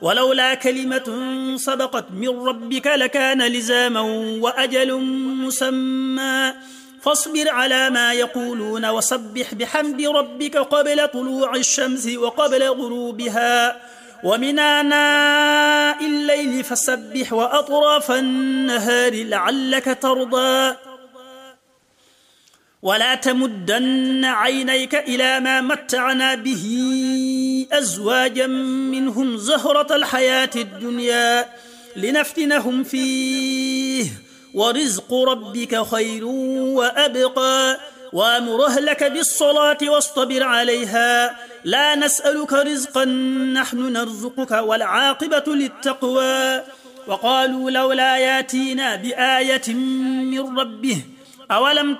ولولا كلمة سبقت من ربك لكان لزاما وأجل مسمى فاصبر على ما يقولون وسبح بحمد ربك قبل طلوع الشمس وقبل غروبها ومن آناء الليل فسبح وأطراف النهار لعلك ترضى ولا تمدن عينيك إلى ما متعنا به أزواجا منهم زهرة الحياة الدنيا لنفتنهم فيه ورزق ربك خير وأبقى وأمر أهلك بالصلاة واصطبر عليها لا نسألك رزقا نحن نرزقك والعاقبة للتقوى وقالوا لولا ياتينا بآية من ربه أولم